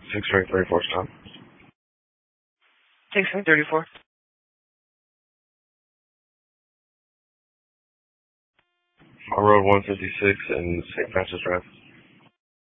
634 stop. 634. Road 156 and St. Francis Drive.